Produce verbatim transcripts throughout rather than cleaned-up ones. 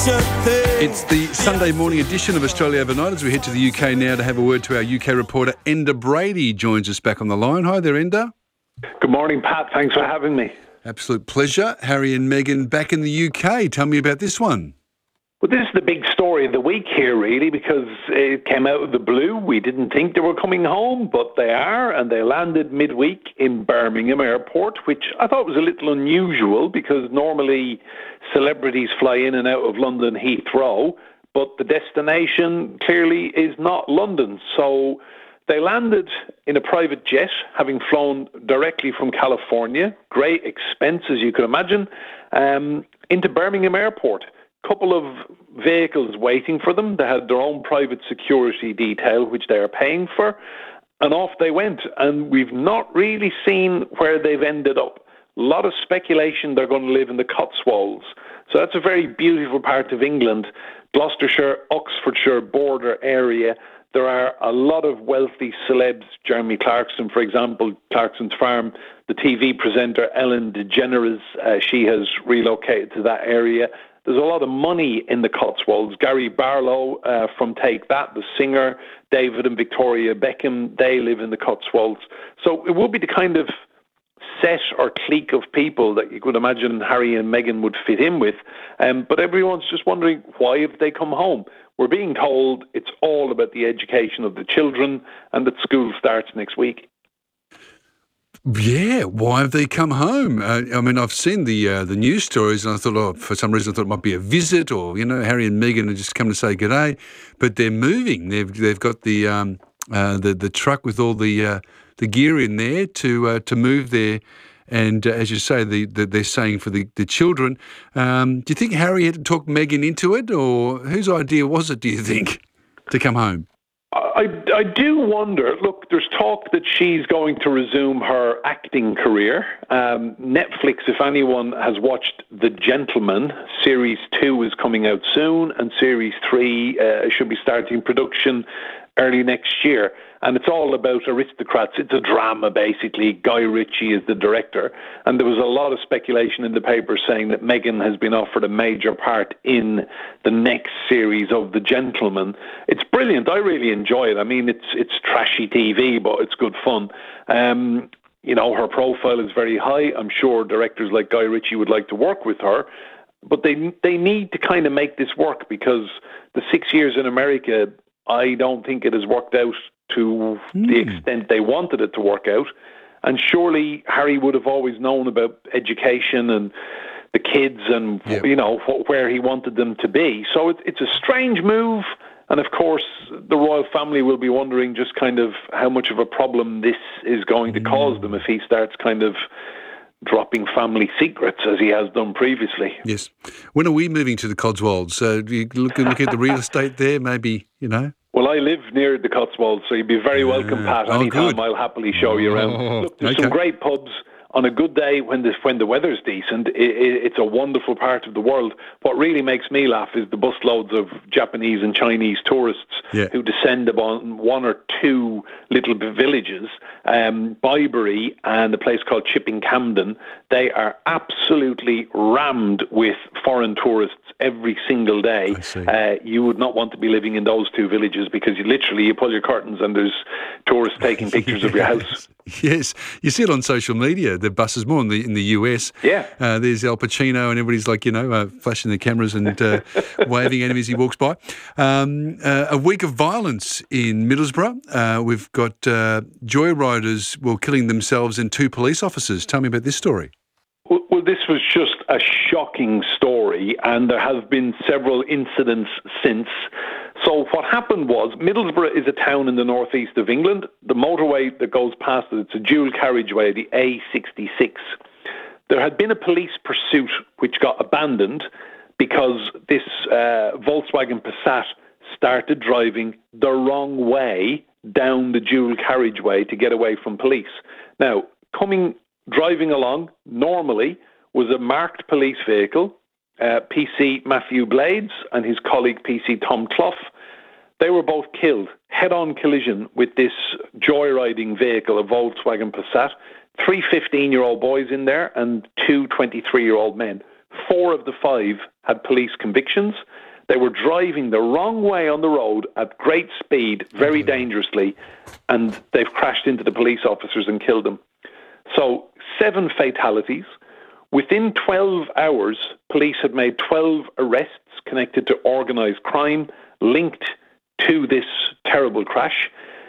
It's the Sunday morning edition of Australia Overnight as we head to the U K now to have a word to our U K reporter. Enda Brady joins us back on the line. Hi there, Enda. Good morning, Pat. Thanks for having me. Absolute pleasure. Harry and Meghan back in the U K. Tell me about this one. Well, this is the big story of the week here, really, because it came out of the blue. We didn't think they were coming home, but they are, and they landed midweek in Birmingham Airport, which I thought was a little unusual because normally celebrities fly in and out of London Heathrow, but the destination clearly is not London. So they landed in a private jet, having flown directly from California, great expense, as you can imagine, um, into Birmingham Airport. Couple of vehicles waiting for them. They had their own private security detail, which they are paying for, and off they went. And we've not really seen where they've ended up. A lot of speculation they're going to live in the Cotswolds. So that's a very beautiful part of England, Gloucestershire, Oxfordshire border area. There are a lot of wealthy celebs. Jeremy Clarkson, for example, Clarkson's Farm, the T V presenter Ellen DeGeneres, uh, she has relocated to that area. There's a lot of money in the Cotswolds. Gary Barlow uh, from Take That, the singer, David and Victoria Beckham, they live in the Cotswolds. So it will be the kind of set or clique of people that you could imagine Harry and Meghan would fit in with. Um, but everyone's just wondering, why have they come home? We're being told it's all about the education of the children and that school starts next week. Yeah, why have they come home? Uh, I mean, I've seen the uh, the news stories, and I thought, oh, for some reason, I thought it might be a visit, or you know, Harry and Meghan have just come to say good day. But they're moving. They've they've got the um, uh, the the truck with all the uh, the gear in there to uh, to move there. And uh, as you say, the, the they're saying for the the children. Um, do you think Harry had to talk Meghan into it, or whose idea was it? Do you think to come home? I, I do wonder, look, there's talk that she's going to resume her acting career. Um, Netflix, if anyone has watched The Gentleman, Series two is coming out soon, and Series three uh, should be starting production early next year. And it's all about aristocrats. It's a drama, basically. Guy Ritchie is the director. And there was a lot of speculation in the paper saying that Meghan has been offered a major part in the next series of The Gentleman. It's brilliant. I really enjoy it. I mean, it's it's trashy T V, but it's good fun. Um, you know, her profile is very high. I'm sure directors like Guy Ritchie would like to work with her. But they they need to kind of make this work because the six years in America, I don't think it has worked out to mm. the extent they wanted it to work out. And surely Harry would have always known about education and the kids and, yep. you know, wh- where he wanted them to be. So it, it's a strange move. And of course, the royal family will be wondering just kind of how much of a problem this is going to mm. cause them if he starts kind of dropping family secrets as he has done previously. Yes. When are we moving to the Cotswolds? So uh, you look, look at the real estate there, maybe, you know? Well, I live near the Cotswolds, so you'd be very welcome, Pat. Oh, Anytime good. I'll happily show you around. Oh, Look, there's okay. some great pubs. On a good day, when the, when the weather's decent, it, it, it's a wonderful part of the world. What really makes me laugh is the busloads of Japanese and Chinese tourists yeah. who descend upon one or two little villages, um, Bybury and a place called Chipping Camden. They are absolutely rammed with foreign tourists every single day. Uh, you would not want to be living in those two villages because you literally you pull your curtains and there's tourists taking pictures yes. of your house. Yes, you see it on social media. The buses more in the in the U S. Yeah, uh, there's Al Pacino and everybody's like you know uh, flashing their cameras and uh, waving at him as he walks by. Um, uh, a week of violence in Middlesbrough. Uh, we've got uh, joyriders well killing themselves and two police officers. Tell me about this story. Well, well, this was just a shocking story, and there have been several incidents since. So what happened was, Middlesbrough is a town in the northeast of England. The motorway that goes past it, it's a dual carriageway, the A sixty-six. There had been a police pursuit which got abandoned because this uh, Volkswagen Passat started driving the wrong way down the dual carriageway to get away from police. Now, coming, driving along normally was a marked police vehicle, uh, P C Matthew Blades and his colleague P C Tom Clough. They were both killed, head-on collision with this joyriding vehicle, a Volkswagen Passat. Three fifteen-year-old boys in there and two twenty-three-year-old men. four of the five had police convictions. They were driving the wrong way on the road at great speed, very dangerously, and they've crashed into the police officers and killed them. So seven fatalities. Within twelve hours, police had made twelve arrests connected to organised crime linked to this terrible crash.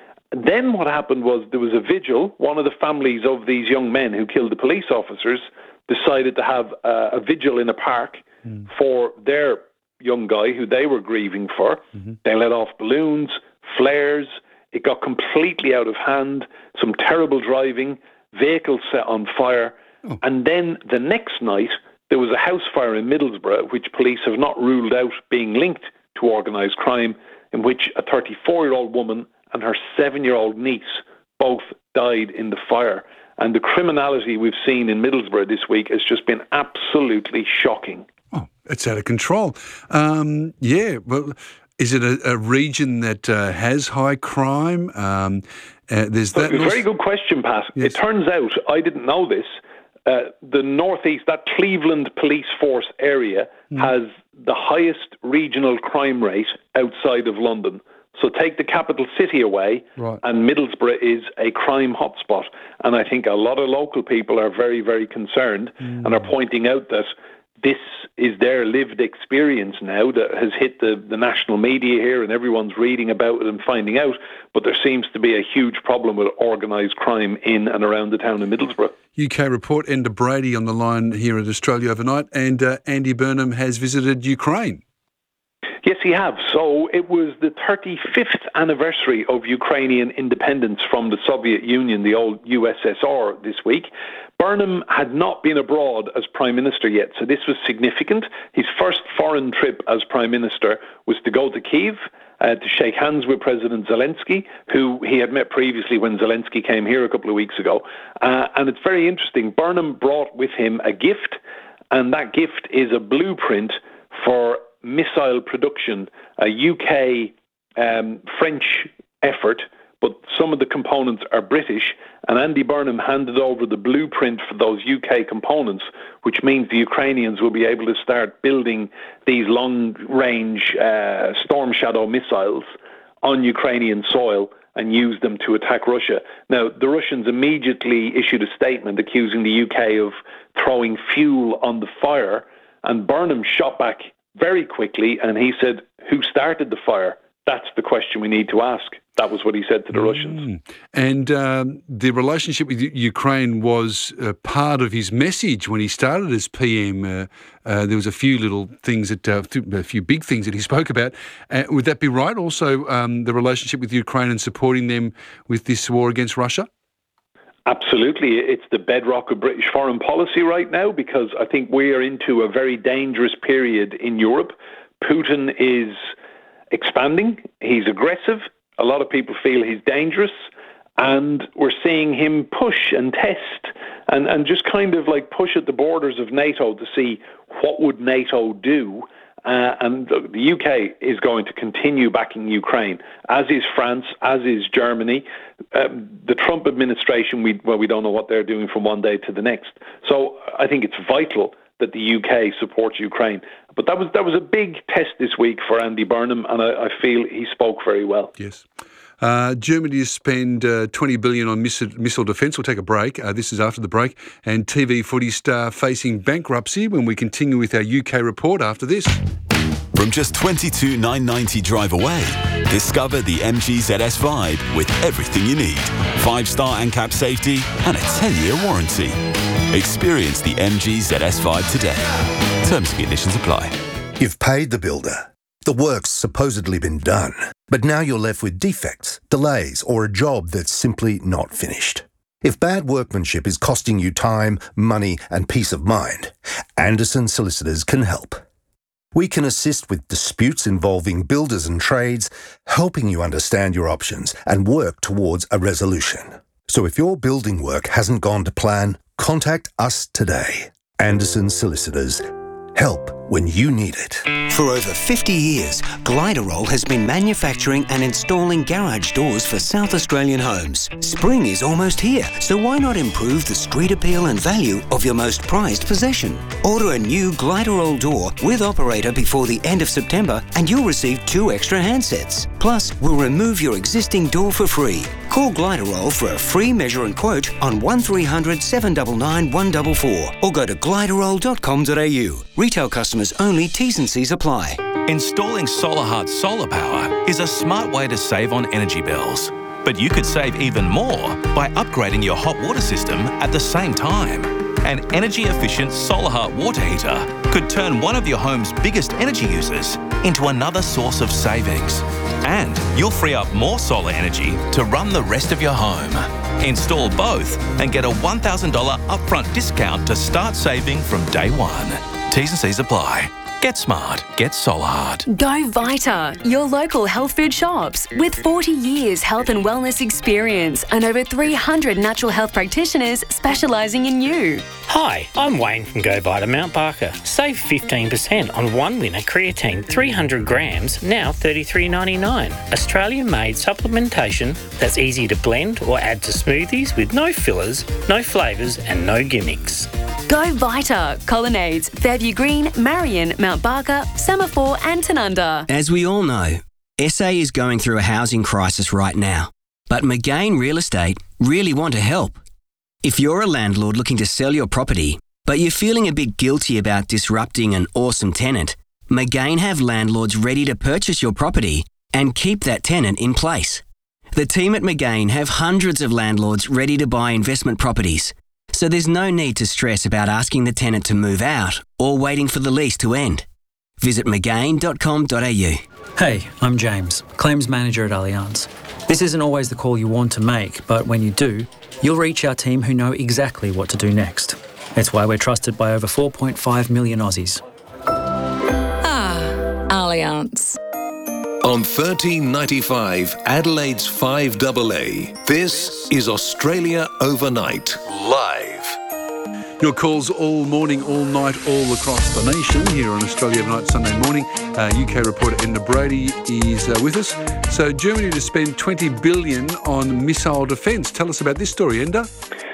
Then what happened was there was a vigil. One of the families of these young men who killed the police officers decided to have a, a vigil in a park mm. for their young guy who they were grieving for. Mm-hmm. They let off balloons, flares. It got completely out of hand. Some terrible driving, vehicles set on fire. Oh. And then the next night, there was a house fire in Middlesbrough, which police have not ruled out being linked to organised crime, in which a thirty-four-year-old woman and her seven-year-old niece both died in the fire. And the criminality we've seen in Middlesbrough this week has just been absolutely shocking. Oh, it's out of control. Um, yeah, well, is it a, a region that uh, has high crime? Um, uh, there's that. Very good question, Pat. Yes. It turns out, I didn't know this, uh, the northeast, that Cleveland police force area mm. has the highest regional crime rate outside of London. So take the capital city away, right. and Middlesbrough is a crime hotspot. And I think a lot of local people are very, very concerned mm. and are pointing out that this is their lived experience now that has hit the, the national media here, and everyone's reading about it and finding out. But there seems to be a huge problem with organised crime in and around the town of Middlesbrough. U K Report, Enda Brady on the line here at Australia Overnight, and uh, Andy Burnham has visited Ukraine. Yes, he has. So it was the thirty-fifth anniversary of Ukrainian independence from the Soviet Union, the old U S S R, this week. Burnham had not been abroad as Prime Minister yet, so this was significant. His first foreign trip as Prime Minister was to go to Kyiv uh, to shake hands with President Zelensky, who he had met previously when Zelensky came here a couple of weeks ago. Uh, and it's very interesting. Burnham brought with him a gift, and that gift is a blueprint for missile production, a U K um, French effort, but some of the components are British, and Andy Burnham handed over the blueprint for those U K components, which means the Ukrainians will be able to start building these long-range uh, Storm Shadow missiles on Ukrainian soil and use them to attack Russia. Now, the Russians immediately issued a statement accusing the U K of throwing fuel on the fire, and Burnham shot back very quickly, and he said, who started the fire? That's the question we need to ask. That was what he said to the mm. Russians. And um, the relationship with Ukraine was uh, part of his message when he started as P M. Uh, uh, there was a few little things, that uh, a few big things that he spoke about. Uh, would that be right? Also, um, the relationship with Ukraine and supporting them with this war against Russia? Absolutely. It's the bedrock of British foreign policy right now, because I think we are into a very dangerous period in Europe. Putin is expanding. He's aggressive. A lot of people feel he's dangerous. And we're seeing him push and test and, and just kind of like push at the borders of NATO to see what would NATO do. Uh, and the, the U K is going to continue backing Ukraine, as is France, as is Germany. Um, the Trump administration, we well, we don't know what they're doing from one day to the next. So I think it's vital that the U K supports Ukraine. But that was that was a big test this week for Andy Burnham, and I, I feel he spoke very well. Yes. Uh, Germany to spend uh, twenty billion dollars on missile, missile defence. We'll take a break. Uh, this is after the break. And T V footy star facing bankruptcy when we continue with our U K report after this. From just twenty-two thousand nine hundred ninety drive away, discover the M G Z S Vibe with everything you need. Five-star A N C A P safety and a ten-year warranty. Experience the M G Z S Vibe today. Terms and conditions apply. You've paid the builder. The work's supposedly been done, but now you're left with defects, delays, or a job that's simply not finished. If bad workmanship is costing you time, money, and peace of mind, Anderson Solicitors can help. We can assist with disputes involving builders and trades, helping you understand your options and work towards a resolution. So if your building work hasn't gone to plan, contact us today. Anderson Solicitors. Help when you need it. For over fifty years, Gliderol has been manufacturing and installing garage doors for South Australian homes. Spring is almost here, so why not improve the street appeal and value of your most prized possession? Order a new Gliderol door with operator before the end of September and you'll receive two extra handsets. Plus, we'll remove your existing door for free. Call Gliderol for a free measure and quote on one three hundred, seven nine nine, one four four or go to gliderol dot com dot a u. Retail customers only, T's and C's apply. Installing SolarHeart solar power is a smart way to save on energy bills. But you could save even more by upgrading your hot water system at the same time. An energy-efficient SolarHeart water heater could turn one of your home's biggest energy users into another source of savings. And you'll free up more solar energy to run the rest of your home. Install both and get a one thousand dollars upfront discount to start saving from day one. T's and C's apply. Get smart. Get SolarHeart. Go Vita, your local health food shops. With forty years health and wellness experience and over three hundred natural health practitioners specialising in you. Hi, I'm Wayne from Go Vita Mount Barker. Save fifteen percent on one winner creatine three hundred grams, now thirty-three ninety-nine. Australian-made supplementation that's easy to blend or add to smoothies with no fillers, no flavours and no gimmicks. Go Vita, Colonnades, Fairview Green, Marion, Mount Barker, Semaphore and Tanunda. As we all know, S A is going through a housing crisis right now, but McGain Real Estate really want to help. If you're a landlord looking to sell your property, but you're feeling a bit guilty about disrupting an awesome tenant, McGain have landlords ready to purchase your property and keep that tenant in place. The team at McGain have hundreds of landlords ready to buy investment properties, so there's no need to stress about asking the tenant to move out or waiting for the lease to end. Visit mcgain dot com dot a u. Hey, I'm James, Claims Manager at Allianz. This isn't always the call you want to make, but when you do, you'll reach our team who know exactly what to do next. It's why we're trusted by over four point five million Aussies. Ah, Allianz. On thirteen ninety-five, Adelaide's five A A, this is Australia Overnight, live. Your calls all morning, all night, all across the nation here on Australia Overnight Sunday morning. Uh, U K reporter Enda Brady is uh, with us. So Germany to spend twenty billion dollars on missile defence. Tell us about this story, Enda.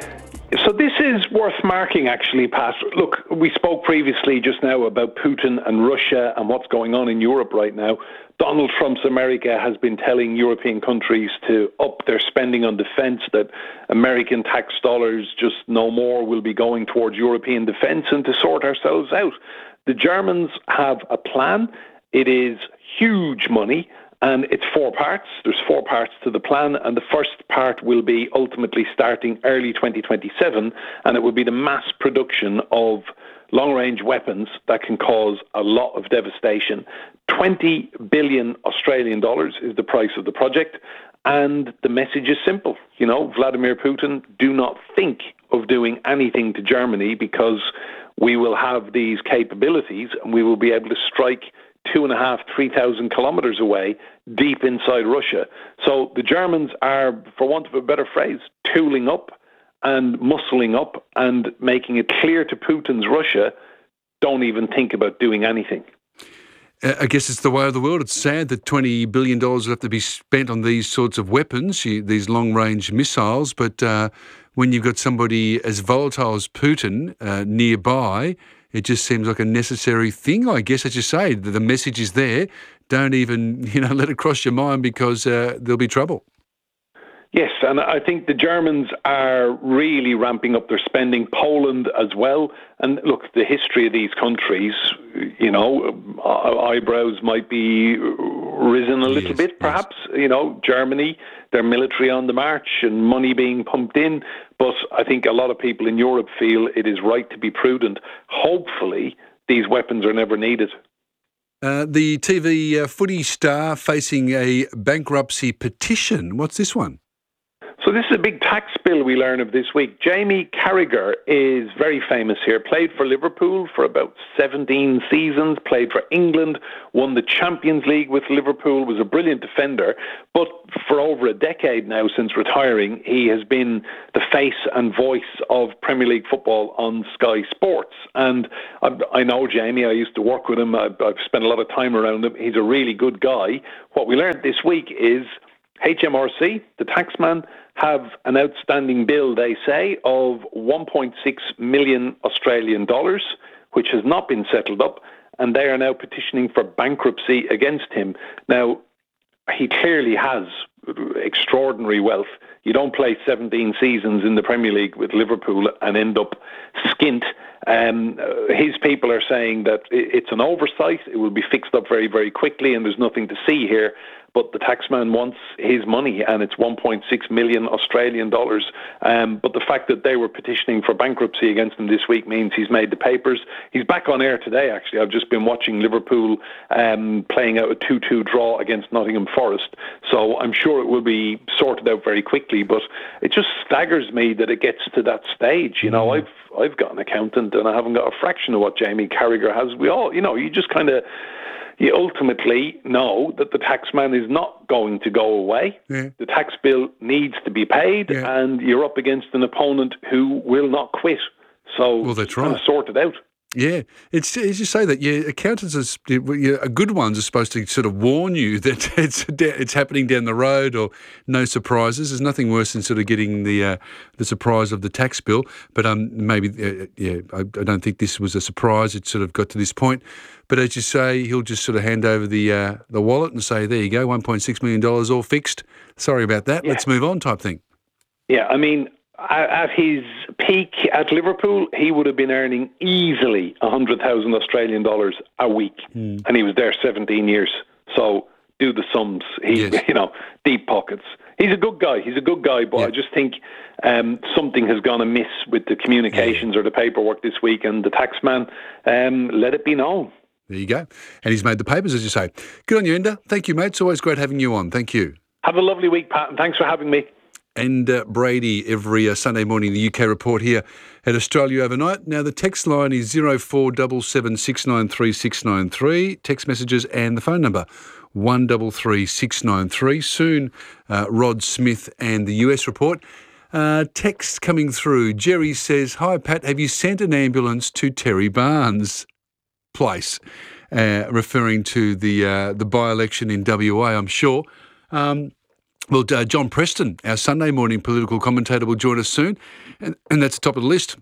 So this is worth marking, actually, Pat. Look, we spoke previously just now about Putin and Russia and what's going on in Europe right now. Donald Trump's America has been telling European countries to up their spending on defence, that American tax dollars, just no more, will be going towards European defence and to sort ourselves out. The Germans have a plan. It is huge money. And it's four parts. There's four parts to the plan, and the first part will be ultimately starting early twenty twenty-seven, and it will be the mass production of long-range weapons that can cause a lot of devastation. twenty billion Australian dollars is the price of the project, and the message is simple. You know, Vladimir Putin, do not think of doing anything to Germany, because we will have these capabilities and we will be able to strike two and a half, three thousand kilometres away, deep inside Russia. So the Germans are, for want of a better phrase, tooling up and muscling up and making it clear to Putin's Russia, don't even think about doing anything. Uh, I guess it's the way of the world. It's sad that twenty billion dollars will have to be spent on these sorts of weapons, these long-range missiles, but uh, when you've got somebody as volatile as Putin uh, nearby, it just seems like a necessary thing, I guess, as you say. The message is there. Don't even, you know, let it cross your mind, because uh, there'll be trouble. Yes, and I think the Germans are really ramping up their spending, Poland as well. And look, the history of these countries, you know, eyebrows might be risen a little yes, bit, perhaps. Yes. You know, Germany, their military on the march and money being pumped in. But I think a lot of people in Europe feel it is right to be prudent. Hopefully, these weapons are never needed. Uh, the T V uh, footy star facing a bankruptcy petition. What's this one? So this is a big tax bill we learn of this week. Jamie Carragher is very famous here. Played for Liverpool for about seventeen seasons, played for England, won the Champions League with Liverpool, was a brilliant defender. But for over a decade now, since retiring, he has been the face and voice of Premier League football on Sky Sports. And I, I know Jamie, I used to work with him, I've, I've spent a lot of time around him. He's a really good guy. What we learned this week is H M R C, the taxman, have an outstanding bill, they say, of one point six million Australian dollars, which has not been settled up, and they are now petitioning for bankruptcy against him. Now, he clearly has extraordinary wealth. You don't play seventeen seasons in the Premier League with Liverpool and end up skint. Um, his people are saying that it's an oversight. It will be fixed up very, very quickly, and there's nothing to see here. But the taxman wants his money, and it's one point six million Australian dollars. Um, but the fact that they were petitioning for bankruptcy against him this week means he's made the papers. He's back on air today, actually. I've just been watching Liverpool um, playing out a two two draw against Nottingham Forest. So I'm sure it will be sorted out very quickly. But it just staggers me that it gets to that stage. You know, I've I've got an accountant, and I haven't got a fraction of what Jamie Carragher has. We all, you know, you just kind of... You ultimately know that the taxman is not going to go away. Yeah. The tax bill needs to be paid, yeah. and you're up against an opponent who will not quit. So well, that's right. Kind of sort it out. Yeah, it's as you say that. Yeah, accountants are yeah, good ones are supposed to sort of warn you that it's it's happening down the road, or no surprises. There's nothing worse than sort of getting the uh, the surprise of the tax bill. But um, maybe uh, yeah, I, I don't think this was a surprise. It sort of got to this point. But as you say, he'll just sort of hand over the uh, the wallet and say, "There you go, one point six million dollars all fixed. Sorry about that. Yeah. Let's move on," type thing. Yeah, I mean, at his peak at Liverpool, he would have been earning easily one hundred thousand Australian dollars a week, mm. and he was there seventeen years. So do the sums. He, yes. you know, deep pockets. He's a good guy. He's a good guy, but yeah. I just think um, something has gone amiss with the communications yeah. or the paperwork this week, and the taxman um, let it be known. There you go. And he's made the papers, as you say. Good on you, Enda. Thank you, mate. It's always great having you on. Thank you. Have a lovely week, Pat, and thanks for having me. And uh, Brady, every uh, Sunday morning, the U K report here at Australia Overnight. Now, the text line is zero four seven seven six nine three six nine three. Text messages and the phone number one three three six nine three. Soon, uh, Rod Smith and the U S report. Uh, text coming through. Jerry says, "Hi, Pat, have you sent an ambulance to Terry Barnes' place?" Uh, referring to the uh, the by-election in W A, I'm sure. Um, well, uh, John Preston, our Sunday morning political commentator, will join us soon, and, and that's the top of the list.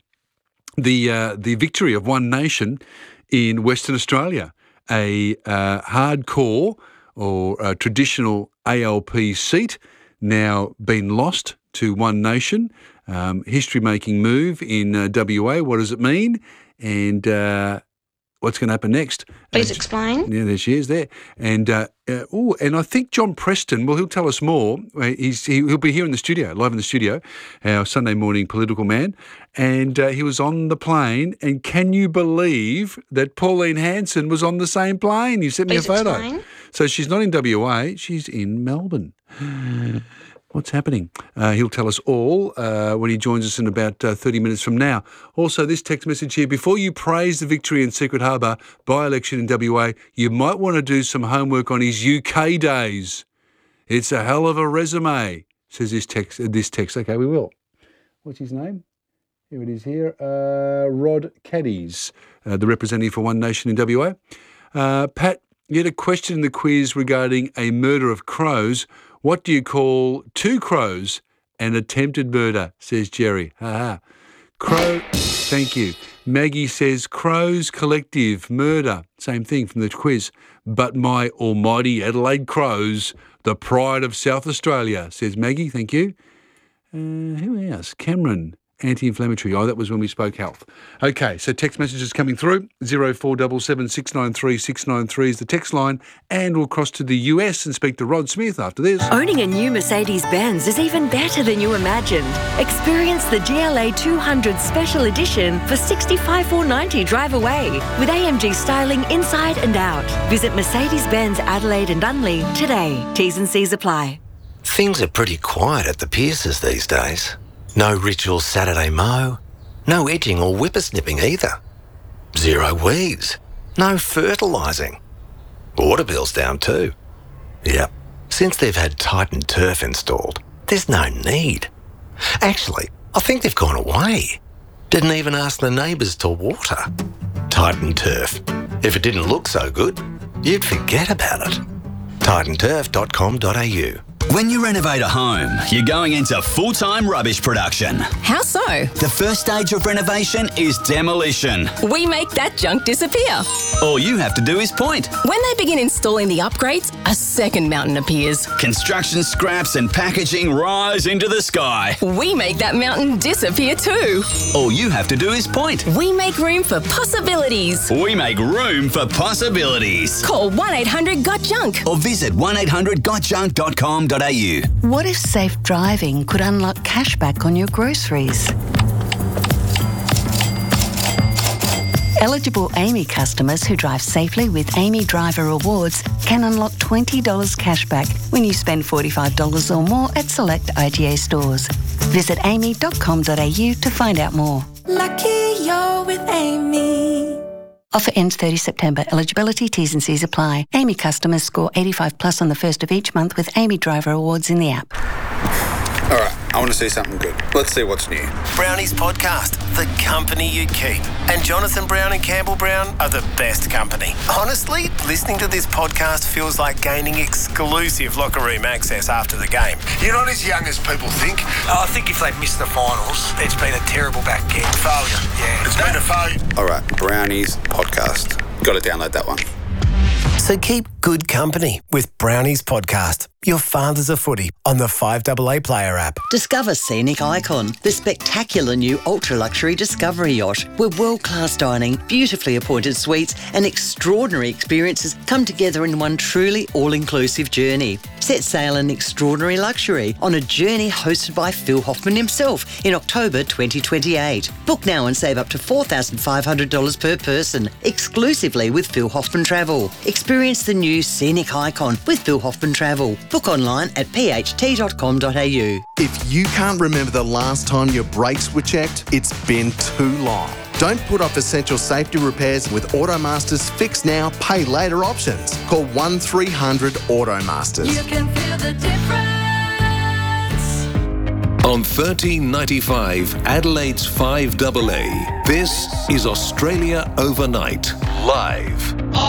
The uh, the victory of One Nation in Western Australia, a uh, hardcore or uh, traditional A L P seat, now been lost to One Nation. Um, history-making move in uh, W A. What does it mean? And uh, what's going to happen next? Please uh, explain. Yeah, there she is there. And uh, uh, oh, and I think John Preston, well, he'll tell us more. He's he, he'll be here in the studio, live in the studio, our Sunday morning political man. And uh, he was on the plane. And can you believe that Pauline Hanson was on the same plane? You sent me Please a photo. Explain. So she's not in W A. She's in Melbourne. What's happening? Uh, he'll tell us all uh, when he joins us in about uh, thirty minutes from now. Also, this text message here: before you praise the victory in Secret Harbour by-election in W A, you might want to do some homework on his U K days. It's a hell of a resume, says this text. Uh, this text. Okay, we will. What's his name? Here it is here. Uh, Rod Caddies, uh, the representative for One Nation in W A. Uh, Pat, you had a question in the quiz regarding a murder of crows. What do you call two crows and attempted murder, says Jerry. Ha ha. Crow, thank you. Maggie says Crows Collective, murder. Same thing from the quiz. But my almighty Adelaide Crows, the pride of South Australia, says Maggie. Thank you. Uh, who else? Cameron. Anti-inflammatory. Oh, that was when we spoke health. Okay, so text messages coming through. zero four seven seven six nine three six nine three is the text line. And we'll cross to the U S and speak to Rod Smith after this. Owning a new Mercedes-Benz is even better than you imagined. Experience the G L A two hundred Special Edition for sixty-five thousand four hundred ninety dollars drive away with A M G styling inside and out. Visit Mercedes-Benz Adelaide and Unley today. T's and C's apply. Things are pretty quiet at the Pierces these days. No ritual Saturday mow, no edging or whippersnipping either. Zero weeds, no fertilising. Water bill's down too. Yep, since they've had Titan Turf installed, there's no need. Actually, I think they've gone away. Didn't even ask the neighbours to water. Titan Turf. If it didn't look so good, you'd forget about it. titan turf dot com dot a u. When you renovate a home, you're going into full-time rubbish production. How so? The first stage of renovation is demolition. We make that junk disappear. All you have to do is point. When they begin installing the upgrades, a second mountain appears. Construction scraps and packaging rise into the sky. We make that mountain disappear too. All you have to do is point. We make room for possibilities. We make room for possibilities. Call one eight hundred got junk or visit one eight hundred got junk dot com dot a u. What if safe driving could unlock cashback on your groceries? Eligible Amy customers who drive safely with Amy Driver Rewards can unlock twenty dollars cashback when you spend forty-five dollars or more at select I G A stores. Visit amy dot com dot a u to find out more. Lucky you're with Amy. Offer ends thirtieth September. Eligibility, T's and C's apply. Amy customers score eighty-five plus on the first of each month with Amy Driver Awards in the app. All right, I want to see something good. Let's see what's new. Brownies Podcast, the company you keep. And Jonathan Brown and Campbell Brown are the best company. Honestly, listening to this podcast feels like gaining exclusive locker room access after the game. You're not as young as people think. I think if they've missed the finals, it's been a terrible back end. Failure, yeah. It's been a failure. All right, Brownies Podcast. Got to download that one. So keep good company with Brownies Podcast, your father's a footy, on the five A A Player app. Discover Scenic Icon, the spectacular new ultra-luxury Discovery yacht, where world-class dining, beautifully appointed suites and extraordinary experiences come together in one truly all-inclusive journey. Set sail in extraordinary luxury on a journey hosted by Phil Hoffman himself in October twenty twenty-eight. Book now and save up to four thousand five hundred dollars per person, exclusively with Phil Hoffman Travel. Experience the new Scenic Icon with Phil Hoffman Travel. Book online at p h t dot com dot a u. If you can't remember the last time your brakes were checked, it's been too long. Don't put off essential safety repairs with Automaster's Fix Now, Pay Later options. Call one three hundred Automasters. You can feel the difference. On thirteen ninety-five Adelaide's five A A, this is Australia Overnight, live.